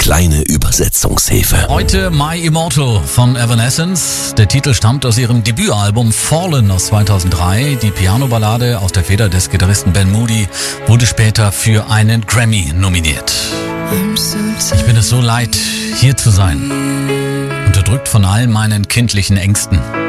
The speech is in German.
kleine Übersetzungshilfe. Heute My Immortal von Evanescence. Der Titel stammt aus ihrem Debütalbum Fallen aus 2003. Die Piano-Ballade aus der Feder des Gitarristen Ben Moody wurde später für einen Grammy nominiert. Ich bin es so leid, hier zu sein. Unterdrückt von all meinen kindlichen Ängsten.